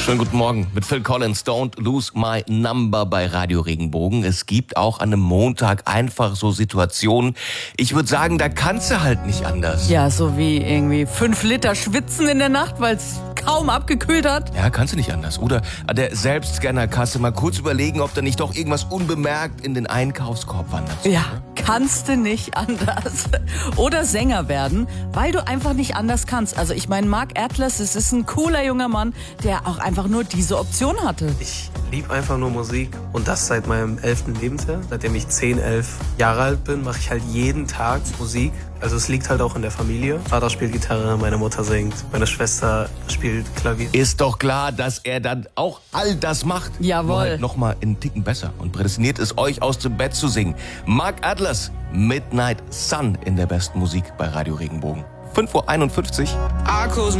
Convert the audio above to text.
Schönen guten Morgen mit Phil Collins, Don't Lose My Number bei Radio Regenbogen. Es gibt auch an einem Montag einfach so Situationen, ich würde sagen, da kannst du halt nicht anders. Ja, so wie irgendwie 5 Liter schwitzen in der Nacht, weil es kaum abgekühlt hat. Ja, kannst du nicht anders. Oder an der Selbstscannerkasse mal kurz überlegen, ob da nicht doch irgendwas unbemerkt in den Einkaufskorb wandert. Ja, kannst du nicht anders. Oder Sänger werden, weil du einfach nicht anders kannst. Also ich meine, Mark Atlas, es ist ein cooler junger Mann, der auch einfach nur diese Option hatte. Ich liebe einfach nur Musik und das seit meinem 11. Lebensjahr. Seitdem ich 10, 11 Jahre alt bin, mache ich halt jeden Tag Musik. Also es liegt halt auch in der Familie. Vater spielt Gitarre, meine Mutter singt, meine Schwester spielt Klavier. Ist doch klar, dass er dann auch all das macht. Jawohl. Nur halt noch mal einen Ticken besser und prädestiniert es euch aus dem Bett zu singen. Mark Atlas, Midnight Sun in der besten Musik bei Radio Regenbogen. 5:51 Uhr.